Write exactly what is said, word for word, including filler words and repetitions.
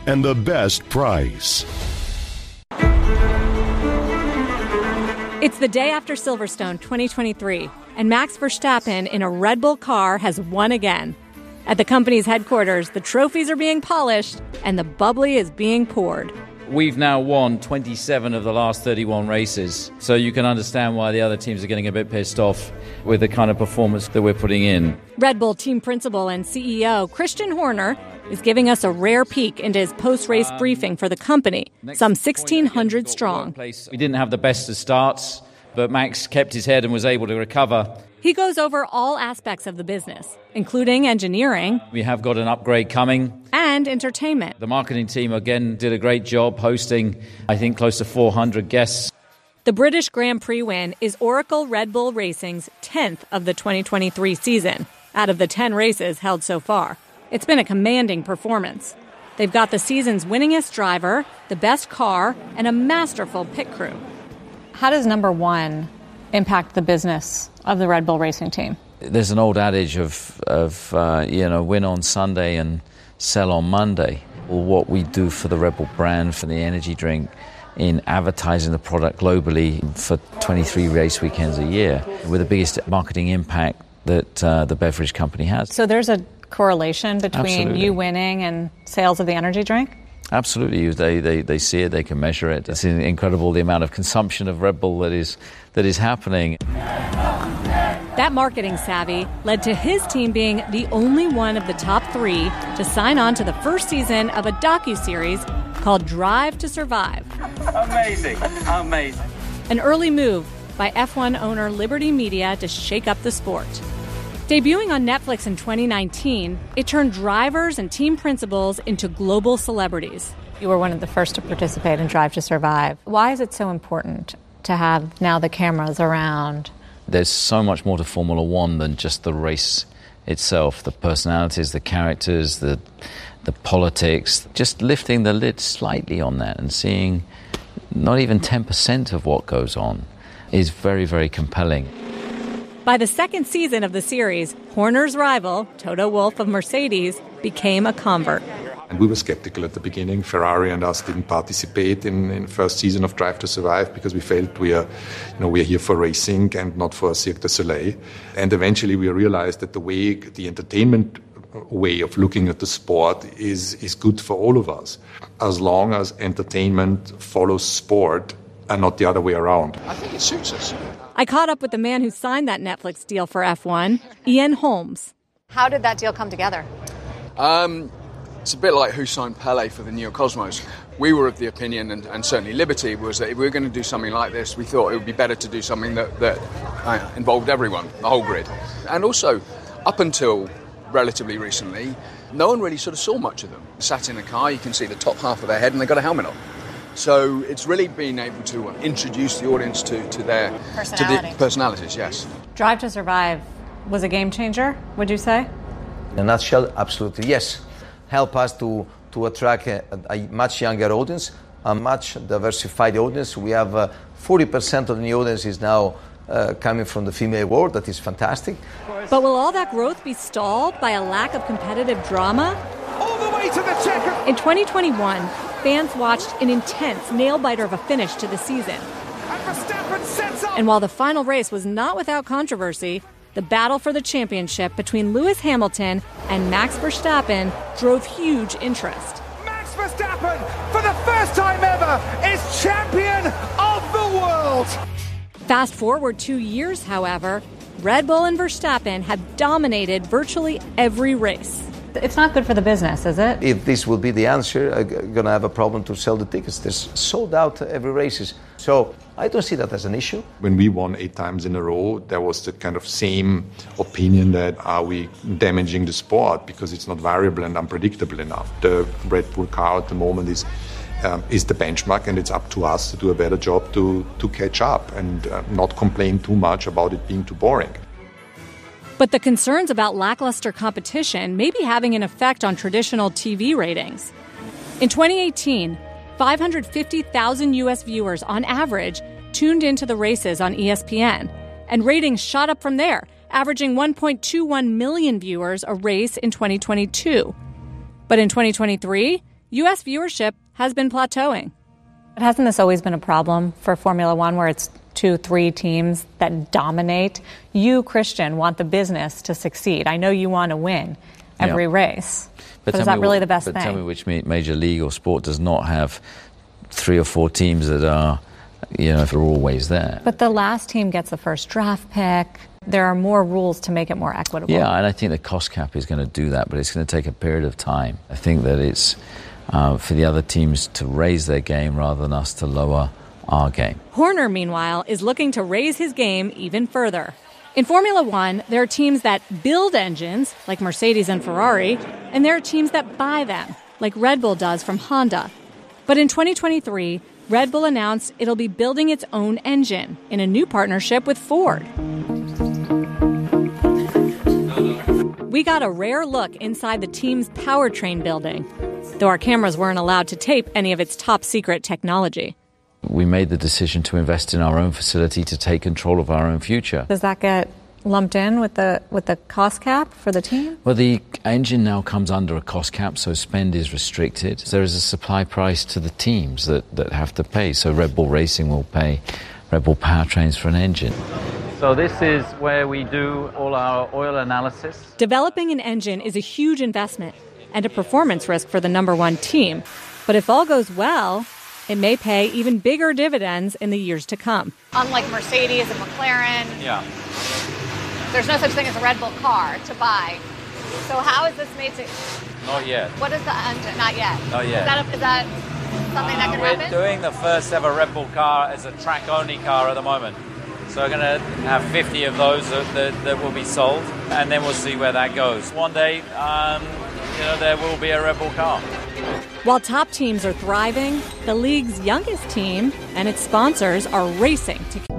and the best price. It's the day after Silverstone twenty twenty-three, and Max Verstappen in a Red Bull car has won again. At the company's headquarters, the trophies are being polished and the bubbly is being poured. We've now won twenty-seven of the last thirty-one races, so you can understand why the other teams are getting a bit pissed off with the kind of performance that we're putting in. Red Bull team principal and C E O Christian Horner is giving us a rare peek into his post-race um, briefing for the company, some sixteen hundred strong. We didn't have the best of starts, but Max kept his head and was able to recover. He goes over all aspects of the business, including engineering. We have got an upgrade coming. And entertainment. The marketing team, again, did a great job hosting, I think, close to four hundred guests. The British Grand Prix win is Oracle Red Bull Racing's tenth of the twenty twenty-three season, out of the ten races held so far. It's been a commanding performance. They've got the season's winningest driver, the best car, and a masterful pit crew. How does number one impact the business of the Red Bull Racing team? There's an old adage of, of uh, you know, win on Sunday and sell on Monday. Well, what we do for the Red Bull brand, for the energy drink, in advertising the product globally for twenty-three race weekends a year, with the biggest marketing impact that uh, the beverage company has. So there's a correlation between Absolutely. You winning and sales of the energy drink? Absolutely. They, they they see it, they can measure it. It's incredible the amount of consumption of Red Bull that is that is happening. That marketing savvy led to his team being the only one of the top three to sign on to the first season of a docuseries called Drive to Survive. Amazing, amazing. An early move by F one owner Liberty Media to shake up the sport. Debuting on Netflix in twenty nineteen, it turned drivers and team principals into global celebrities. You were one of the first to participate in Drive to Survive. Why is it so important to have now the cameras around? There's so much more to Formula One than just the race itself, the personalities, the characters, the the politics. Just lifting the lid slightly on that and seeing not even ten percent of what goes on is very, very compelling. By the second season of the series, Horner's rival, Toto Wolff of Mercedes, became a convert. And we were skeptical at the beginning. Ferrari and us didn't participate in in first season of Drive to Survive because we felt we are, you know, we are here for racing and not for Cirque du Soleil. And eventually we realized that the way, the entertainment way of looking at the sport is is good for all of us, as long as entertainment follows sport and not the other way around. I think it suits us. I caught up with the man who signed that Netflix deal for F one, Ian Holmes. How did that deal come together? Um, it's a bit like who signed Pele for the Neo Cosmos. We were of the opinion, and, and certainly Liberty, was that if we were going to do something like this, we thought it would be better to do something that, that uh, involved everyone, the whole grid. And also, up until relatively recently, no one really sort of saw much of them. Sat in a car, you can see the top half of their head, and they got a helmet on. So it's really been able to introduce the audience to, to their Personality. to the personalities, yes. Drive to Survive was a game changer, would you say? In a nutshell, absolutely, yes. Help us to, to attract a, a much younger audience, a much diversified audience. We have uh, forty percent of the audience is now uh, coming from the female world. That is fantastic. But will all that growth be stalled by a lack of competitive drama? All the way to the checker. In twenty twenty-one, fans watched an intense nail-biter of a finish to the season. And Verstappen sets up. And while the final race was not without controversy, the battle for the championship between Lewis Hamilton and Max Verstappen drove huge interest. Max Verstappen, for the first time ever, is champion of the world. Fast forward two years, however, Red Bull and Verstappen have dominated virtually every race. It's not good for the business, is it? If this will be the answer, I'm going to have a problem to sell the tickets. There's sold out every races. So I don't see that as an issue. When we won eight times in a row, there was the kind of same opinion that are we damaging the sport because it's not variable and unpredictable enough. The Red Bull car at the moment is um, is the benchmark, and it's up to us to do a better job to, to catch up and uh, not complain too much about it being too boring. But the concerns about lackluster competition may be having an effect on traditional T V ratings. In twenty eighteen, five hundred fifty thousand U S viewers on average tuned into the races on E S P N, and ratings shot up from there, averaging one point two one million viewers a race in twenty twenty-two. But in twenty twenty-three, U S viewership has been plateauing. But hasn't this always been a problem for Formula One, where it's two, three teams that dominate? You, Christian, want the business to succeed. I know you want to win every yeah. race. But, But is that really what, the best but thing? Tell me which major league or sport does not have three or four teams that are, you know, if they're always there. But the last team gets the first draft pick. There are more rules to make it more equitable. Yeah, and I think the cost cap is going to do that, but it's going to take a period of time. I think that it's uh, for the other teams to raise their game rather than us to lower our game. Horner, meanwhile, is looking to raise his game even further. In Formula One, there are teams that build engines, like Mercedes and Ferrari, and there are teams that buy them, like Red Bull does from Honda. But in twenty twenty-three, Red Bull announced it'll be building its own engine in a new partnership with Ford. We got a rare look inside the team's powertrain building, though our cameras weren't allowed to tape any of its top-secret technology. We made the decision to invest in our own facility to take control of our own future. Does that get lumped in with the with the cost cap for the team? Well, the engine now comes under a cost cap, so spend is restricted. There is a supply price to the teams that, that have to pay. So Red Bull Racing will pay Red Bull Powertrains for an engine. So this is where we do all our oil analysis. Developing an engine is a huge investment and a performance risk for the number one team. But if all goes well, it may pay even bigger dividends in the years to come. Unlike Mercedes and McLaren, Yeah. there's no such thing as a Red Bull car to buy. So how is this made to... Not yet. What is the engine? Not yet. Not yet. Is that, a, is that something that Uh, can we're happen? doing the first ever Red Bull car as a track-only car at the moment. So we're going to have fifty of those that, that, that will be sold, and then we'll see where that goes. One day, um, you know, there will be a Red Bull car. While top teams are thriving, the league's youngest team and its sponsors are racing to